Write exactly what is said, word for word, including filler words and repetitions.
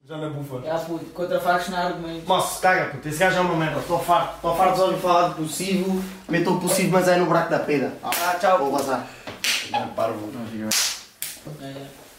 Já na bufa. Já puto, contra factos não há argumentos. Moço, caga puto, esse gajo é uma merda, estou farto. Estou farto de ouvir falar de possível, meto o possível mas é no buraco da peda. Ah, tchau. Vou vazar. Parvo. É.